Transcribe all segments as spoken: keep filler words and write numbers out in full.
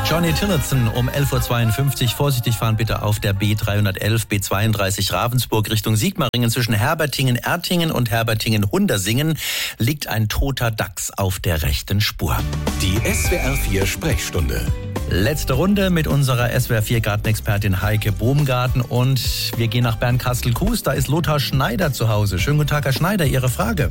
Johnny Tillotson um elf Uhr zweiundfünfzig. Vorsichtig fahren bitte auf der B dreihundertelf, B zweiunddreißig Ravensburg Richtung Sigmaringen. Zwischen Herbertingen-Ertingen und Herbertingen-Hundersingen liegt ein toter Dachs auf der rechten Spur. Die S W R vier Sprechstunde. Letzte Runde mit unserer S W R vier Gartenexpertin Heike Baumgarten und wir gehen nach Bernkastel-Kues. Da ist Lothar Schneider zu Hause. Schönen guten Tag, Herr Schneider, Ihre Frage.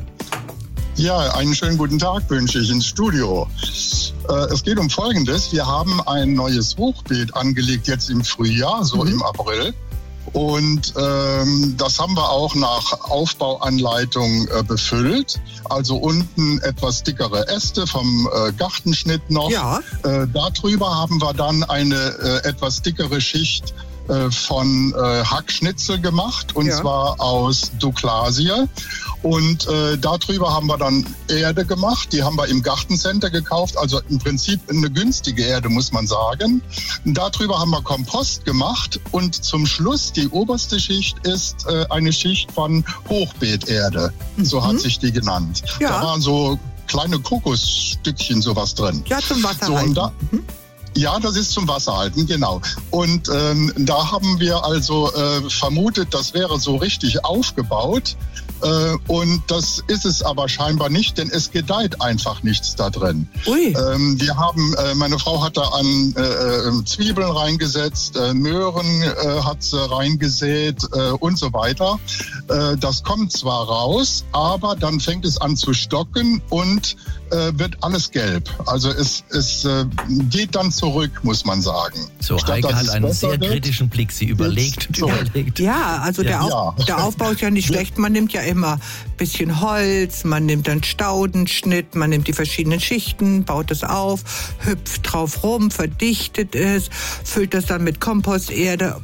Ja, einen schönen guten Tag wünsche ich ins Studio. Äh, es geht um Folgendes. Wir haben ein neues Hochbeet angelegt jetzt im Frühjahr, so mhm. im April. Und ähm, das haben wir auch nach Aufbauanleitung äh, befüllt. Also unten etwas dickere Äste vom äh, Gartenschnitt noch. Ja. Äh, darüber haben wir dann eine äh, etwas dickere Schicht äh, von äh, Hackschnitzel gemacht. Und ja. zwar aus Douglasie. Und äh, darüber haben wir dann Erde gemacht. Die haben wir im Gartencenter gekauft. Also im Prinzip eine günstige Erde, muss man sagen. Und darüber haben wir Kompost gemacht. Und zum Schluss, die oberste Schicht ist äh, eine Schicht von Hochbeeterde. Mhm. So hat sich die genannt. Ja. Da waren so kleine Kokosstückchen sowas drin. Ja, zum Wasser. So, und da, mhm. Ja, das ist zum Wasserhalten, genau. Und ähm, da haben wir also äh, vermutet, das wäre so richtig aufgebaut. Äh, und das ist es aber scheinbar nicht, denn es gedeiht einfach nichts da drin. Ui. Ähm, wir haben, äh, meine Frau hat da an äh, Zwiebeln reingesetzt, äh, Möhren äh, hat sie reingesät äh, und so weiter. Äh, das kommt zwar raus, aber dann fängt es an zu stocken und äh, wird alles gelb. Also es, es äh, geht dann zurück, muss man sagen. So, Statt, Heike hat einen sehr wird, kritischen Blick. Sie überlegt und überlegt. Ja, also ja. Der, Auf, ja. der Aufbau ist ja nicht schlecht. Man nimmt ja immer ein bisschen Holz, man nimmt dann Staudenschnitt, man nimmt die verschiedenen Schichten, baut es auf, hüpft drauf rum, verdichtet es, füllt das dann mit Komposterde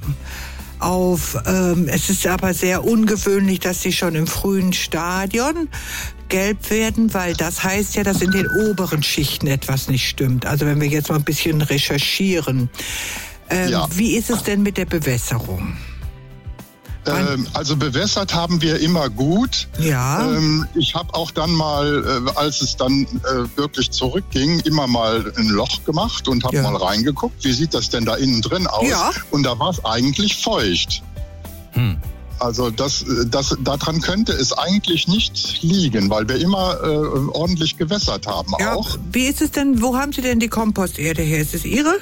auf. Ähm, es ist aber sehr ungewöhnlich, dass sie schon im frühen Stadion gelb werden, weil das heißt ja, dass in den oberen Schichten etwas nicht stimmt. Also wenn wir jetzt mal ein bisschen recherchieren. Ähm, ja. Wie ist es denn mit der Bewässerung? Ähm, also bewässert haben wir immer gut. Ja. Ähm, ich habe auch dann mal, äh, als es dann äh, wirklich zurückging, immer mal ein Loch gemacht und habe ja. mal reingeguckt, wie sieht das denn da innen drin aus? Ja. Und da war es eigentlich feucht. Hm. Also das, das, daran könnte es eigentlich nicht liegen, weil wir immer äh, ordentlich gewässert haben ja. auch. Wie ist es denn, wo haben Sie denn die Komposterde her? Ist es Ihre?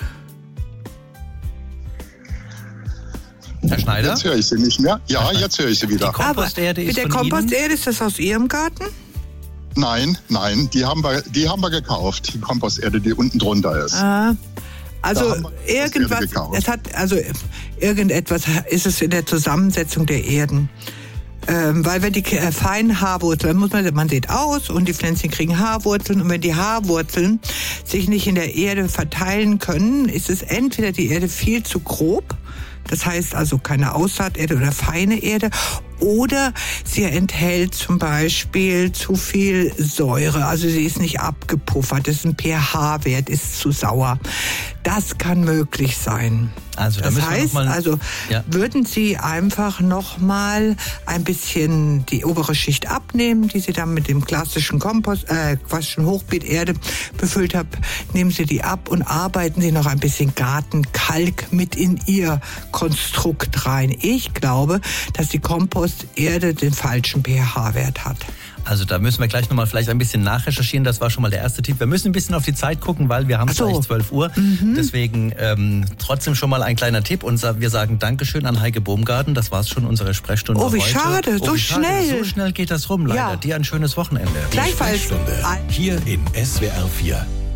Herr Schneider? Jetzt höre ich sie nicht mehr. Ja, jetzt höre ich sie wieder. Die Komposterde ist mit der von Komposterde, Ihnen? Ist das aus Ihrem Garten? Nein, nein, die haben wir, die haben wir gekauft, die Komposterde, die unten drunter ist. Ah, also irgendwas, es hat, also irgendetwas ist es in der Zusammensetzung der Erden. Ähm, weil wenn die äh, feinen Haarwurzeln, muss man, man sieht aus und die Pflänzchen kriegen Haarwurzeln und wenn die Haarwurzeln sich nicht in der Erde verteilen können, ist es entweder die Erde viel zu grob, das heißt also keine Aussaaterde oder feine Erde, oder sie enthält zum Beispiel zu viel Säure, also sie ist nicht abgepuffert, das ist ein pH-Wert, ist zu sauer. Das kann möglich sein. Also, da das heißt, wir noch mal, also ja. würden Sie einfach noch mal ein bisschen die obere Schicht abnehmen, die Sie dann mit dem klassischen Kompost, äh, klassischen Hochbeeterde befüllt haben, nehmen Sie die ab und arbeiten Sie noch ein bisschen Gartenkalk mit in Ihr Konstrukt rein. Ich glaube, dass die Komposterde den falschen pH-Wert hat. Also da müssen wir gleich nochmal vielleicht ein bisschen nachrecherchieren. Das war schon mal der erste Tipp. Wir müssen ein bisschen auf die Zeit gucken, weil wir haben so. gleich zwölf Uhr. Mhm. Deswegen ähm, trotzdem schon mal ein kleiner Tipp. Und wir sagen Dankeschön an Heike Baumgarten. Das war's schon, unsere Sprechstunde Oh, wie heute. schade, oh, so wie schnell. Schade. So schnell geht das rum, leider. Ja. Dir ein schönes Wochenende. Gleichfalls. Hier in S W R vier.